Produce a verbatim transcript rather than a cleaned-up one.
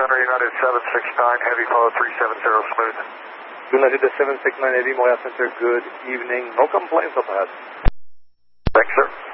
Center United seven six nine, heavy follow three seven zero, smooth. United seven six nine Heavy, Montreal Center, good evening. No complaints of that. Thanks, sir.